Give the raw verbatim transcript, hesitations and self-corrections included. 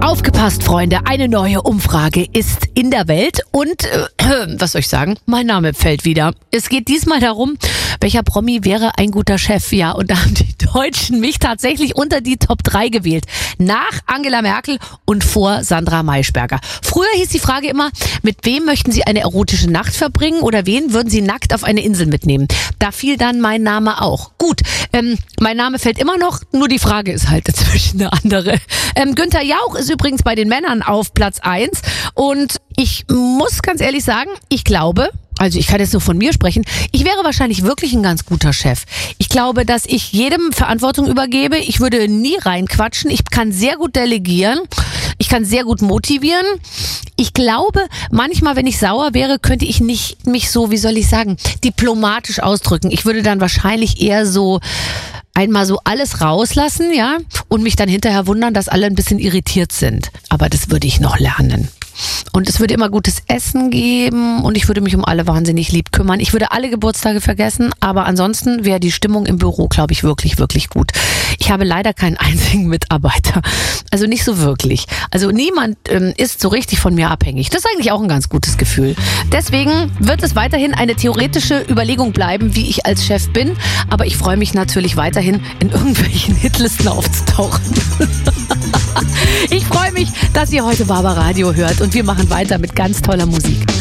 Aufgepasst, Freunde, eine neue Umfrage ist in der Welt und, äh, was soll ich sagen, mein Name fällt wieder. Es geht diesmal darum, welcher Promi wäre ein guter Chef? Ja, und da haben die Deutschen mich tatsächlich unter die Top drei gewählt. Nach Angela Merkel und vor Sandra Maischberger. Früher hieß die Frage immer, mit wem möchten Sie eine erotische Nacht verbringen oder wen würden Sie nackt auf eine Insel mitnehmen? Da fiel dann mein Name auch. Gut, ähm, mein Name fällt immer noch, nur die Frage ist halt dazwischen eine andere. Ähm, Günther Jauch ist übrigens bei den Männern auf Platz eins und ich muss ganz ehrlich sagen, ich glaube, also ich kann jetzt nur von mir sprechen, ich wäre wahrscheinlich wirklich ein ganz guter Chef. Ich glaube, dass ich jedem Verantwortung übergebe, ich würde nie reinquatschen, ich kann sehr gut delegieren, ich kann sehr gut motivieren. Ich glaube, manchmal, wenn ich sauer wäre, könnte ich nicht mich so, wie soll ich sagen, diplomatisch ausdrücken. Ich würde dann wahrscheinlich eher so einmal so alles rauslassen, ja, und mich dann hinterher wundern, dass alle ein bisschen irritiert sind. Aber das würde ich noch lernen. Und es würde immer gutes Essen geben und ich würde mich um alle wahnsinnig lieb kümmern. Ich würde alle Geburtstage vergessen, aber ansonsten wäre die Stimmung im Büro, glaube ich, wirklich, wirklich gut. Ich habe leider keinen einzigen Mitarbeiter. Also nicht so wirklich. Also niemand ähm, ist so richtig von mir abhängig. Das ist eigentlich auch ein ganz gutes Gefühl. Deswegen wird es weiterhin eine theoretische Überlegung bleiben, wie ich als Chef bin. Aber ich freue mich natürlich weiterhin, in irgendwelchen Hitlisten aufzutauchen. Ich freue mich, dass ihr heute Barbaradio hört und wir machen weiter mit ganz toller Musik.